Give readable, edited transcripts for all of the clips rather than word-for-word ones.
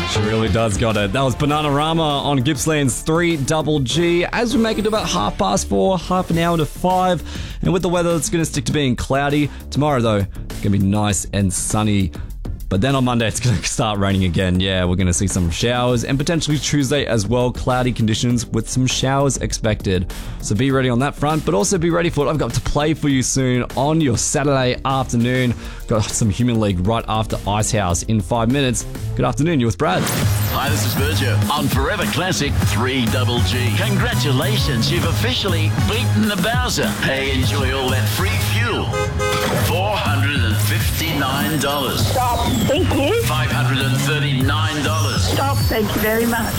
She really does got it. That was Bananarama on Gippsland's 3GG. As we make it to about 4:30, half an hour to 5. And with the weather, it's going to stick to being cloudy. Tomorrow, though, it's going to be nice and sunny. But then on Monday, it's going to start raining again. Yeah, we're going to see some showers, and potentially Tuesday as well, cloudy conditions with some showers expected. So be ready on that front, but also be ready for what I've got to play for you soon on your Saturday afternoon. Got some Human League right after Icehouse in 5 minutes. Good afternoon, you're with Brad. Hi, this is Virgil on Forever Classic 3GG. Congratulations, you've officially beaten the Bowser. Hey, enjoy all that free fuel. $459. Stop. Thank you. $539. Stop. Thank you very much.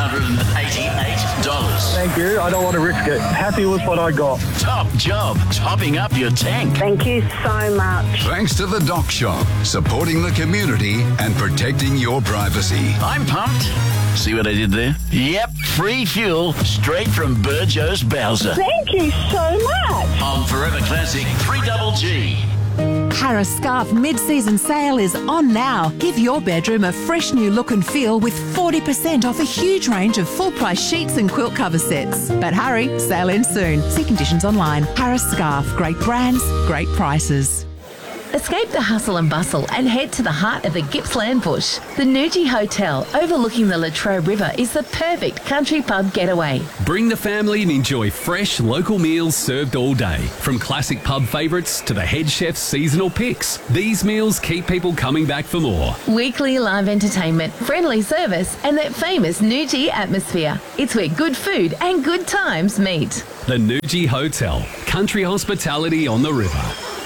$688. Thank you. I don't want to risk it. Happy with what I got. Top job, topping up your tank. Thank you so much. Thanks to the Dock Shop, supporting the community and protecting your privacy. I'm pumped. See what I did there? Yep, free fuel straight from Burjo's Bowser. Thank you so much. On Forever Classic 3GG. Harris Scarf mid-season sale is on now. Give your bedroom a fresh new look and feel with 40% off a huge range of full-price sheets and quilt cover sets. But hurry, sale ends soon. See conditions online. Harris Scarf, great brands, great prices. Escape the hustle and bustle and head to the heart of the Gippsland bush. The Nuji Hotel, overlooking the Latrobe River, is the perfect country pub getaway. Bring the family and enjoy fresh local meals served all day. From classic pub favourites to the head chef's seasonal picks, these meals keep people coming back for more. Weekly live entertainment, friendly service, and that famous Nuji atmosphere. It's where good food and good times meet. The Nuji Hotel, country hospitality on the river.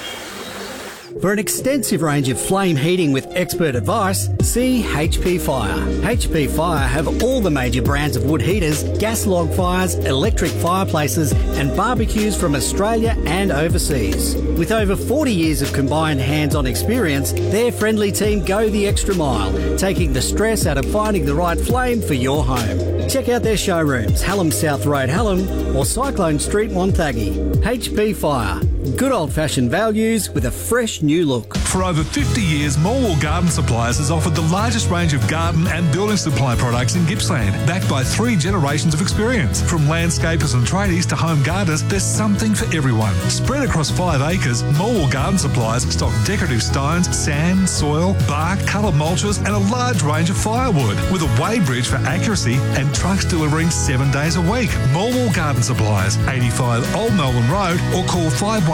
For an extensive range of flame heating with expert advice, see HP Fire. HP Fire have all the major brands of wood heaters, gas log fires, electric fireplaces and barbecues from Australia and overseas. With over 40 years of combined hands-on experience, their friendly team go the extra mile, taking the stress out of finding the right flame for your home. Check out their showrooms, Hallam South Road, Hallam or Cyclone Street, Wonthaggi. HP Fire. Good old-fashioned values with a fresh new look. For over 50 years, Morwell Garden Supplies has offered the largest range of garden and building supply products in Gippsland, backed by 3 generations of experience. From landscapers and tradies to home gardeners, there's something for everyone. Spread across 5 acres, Morwell Garden Supplies stock decorative stones, sand, soil, bark, coloured mulches and a large range of firewood, with a weighbridge for accuracy and trucks delivering 7 days a week. Morwell Garden Supplies, 85 Old Melbourne Road, or call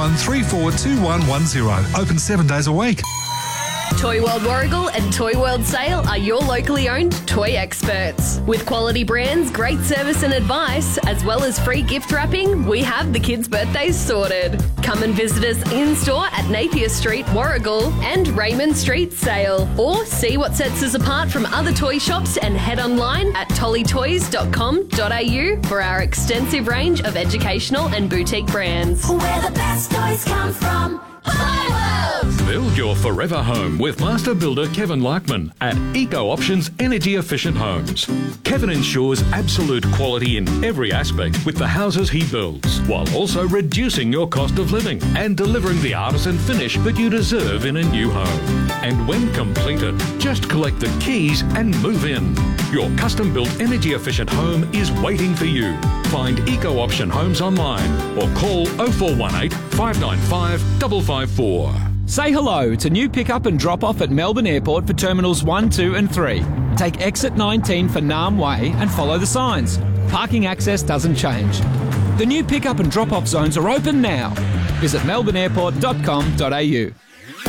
51342110. Open 7 days a week. Toy World Warragul and Toy World Sale are your locally owned toy experts. With quality brands, great service and advice, as well as free gift wrapping, we have the kids' birthdays sorted. Come and visit us in-store at Napier Street, Warragul and Raymond Street, Sale. Or see what sets us apart from other toy shops and head online at tollytoys.com.au for our extensive range of educational and boutique brands. Where the best toys come from. Build your forever home with master builder Kevin Larkman at Eco Options Energy Efficient Homes. Kevin ensures absolute quality in every aspect with the houses he builds, while also reducing your cost of living and delivering the artisan finish that you deserve in a new home. And when completed, just collect the keys and move in. Your custom-built energy efficient home is waiting for you. Find Eco Option Homes online or call 0418 595 554. Say hello to new pick-up and drop-off at Melbourne Airport for Terminals 1, 2 and 3. Take exit 19 for Naarm Way and follow the signs. Parking access doesn't change. The new pick-up and drop-off zones are open now. Visit melbourneairport.com.au.